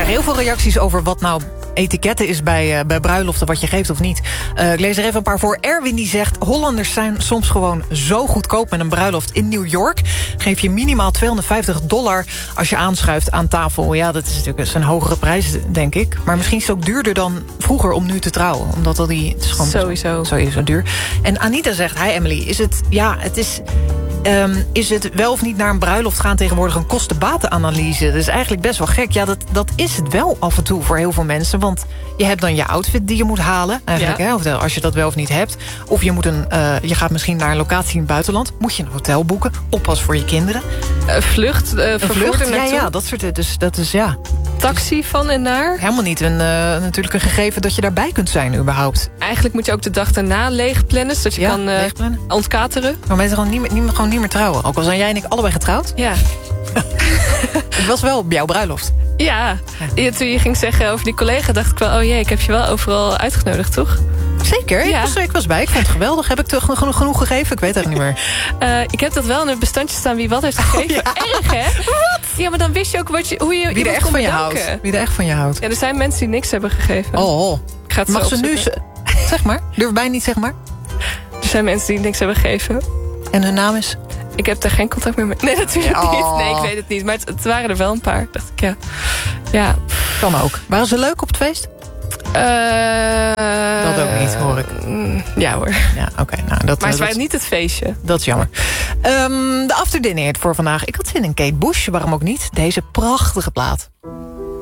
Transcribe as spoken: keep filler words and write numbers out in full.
heel veel reacties over wat nou etiketten is bij, uh, bij bruiloften, wat je geeft of niet. Uh, ik lees er even een paar voor. Erwin die zegt, Hollanders zijn soms gewoon zo goedkoop met een bruiloft in New York. Geef je minimaal tweehonderdvijftig dollar als je aanschuift aan tafel. Ja, dat is natuurlijk een hogere prijs, denk ik. Maar misschien is het ook duurder dan vroeger om nu te trouwen. Omdat al die... Het is gewoon sowieso. Sowieso duur. En Anita zegt, hi Emily, is het... Ja, het is... Um, is het wel of niet naar een bruiloft gaan tegenwoordig een kosten-batenanalyse? Dat is eigenlijk best wel gek. Ja, dat, dat is het wel af en toe voor heel veel mensen. Want je hebt dan je outfit die je moet halen. Eigenlijk, ja. hè, of als je dat wel of niet hebt. Of je, moet een, uh, je gaat misschien naar een locatie in het buitenland. Moet je een hotel boeken. Oppas voor je kinderen. Uh, vlucht, uh, een vlucht, ja, ja, dat soort... Dus dat is, ja... Taxi van en naar? Helemaal niet een, uh, natuurlijk een gegeven dat je daarbij kunt zijn überhaupt. Eigenlijk moet je ook de dag daarna leeg plannen, zodat je ja, kan uh, ontkateren. Maar mensen gewoon niet, meer, niet, meer, gewoon niet meer trouwen. Ook al zijn jij en ik allebei getrouwd. Ja. Het was wel op jouw bruiloft. Ja. ja, toen je ging zeggen over die collega, dacht ik wel, oh jee, ik heb je wel overal uitgenodigd, toch? Zeker, ja. ik, was, ik was bij. Ik vond het geweldig. Heb ik toch genoeg, genoeg gegeven? Ik weet het niet meer. Uh, ik heb dat wel in een bestandje staan wie wat heeft gegeven. Oh, ja. Erg, hè? Wat? Ja, maar dan wist je ook wat je, hoe je wie er echt van je houdt. Wie er echt van je houdt. Ja, er zijn mensen die niks hebben gegeven. Oh, ik ga het mag zo ze nu... Zeg maar. Durf bij niet, zeg maar. Er zijn mensen die niks hebben gegeven. En hun naam is? Ik heb daar geen contact meer mee. Nee, natuurlijk oh. niet. Nee, ik weet het niet. Maar het, het waren er wel een paar. Dacht ik, ja. Ja. Kan ook. Waren ze leuk op het feest? Uh, dat ook niet, hoor ik. Ja hoor. Ja, oké. Okay, nou, dat, maar het was was niet het feestje. Dat is jammer. Um, de afterdinner voor vandaag. Ik had zin in Kate Bush, waarom ook niet? Deze prachtige plaat.